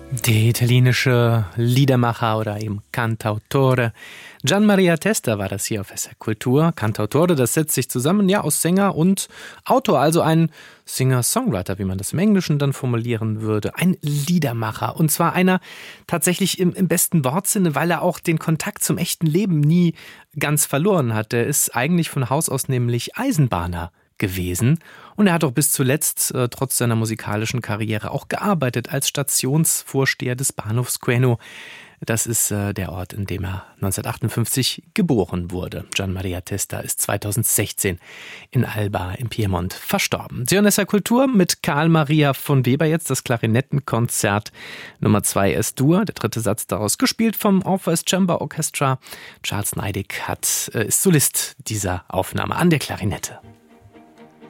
Der italienische Liedermacher oder eben Cantautore Gian Maria Testa war das hier auf SR Kultur. Cantautore, das setzt sich zusammen aus Sänger und Autor, also ein Singer-Songwriter, wie man das im Englischen dann formulieren würde. Ein Liedermacher, und zwar einer tatsächlich im besten Wortsinne, weil er auch den Kontakt zum echten Leben nie ganz verloren hat. Er ist eigentlich von Haus aus nämlich Eisenbahner gewesen. Und er hat auch bis zuletzt, trotz seiner musikalischen Karriere, auch gearbeitet als Stationsvorsteher des Bahnhofs Queno. Das ist der Ort, in dem er 1958 geboren wurde. Gian Maria Testa ist 2016 in Alba im Piemont verstorben. Sie hören SR Kultur mit Karl Maria von Weber, jetzt das Klarinettenkonzert Nummer 2 S-Dur, der dritte Satz daraus, gespielt vom Orpheus Chamber Orchestra. Charles Neidig ist Solist dieser Aufnahme an der Klarinette.